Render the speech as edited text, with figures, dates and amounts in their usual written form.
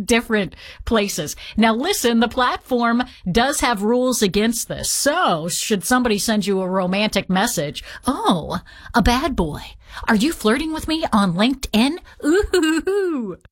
different places. Now listen, the platform does have rules against this. So should somebody send you a romantic message, oh, a bad boy, are you flirting with me on LinkedIn? Ooh.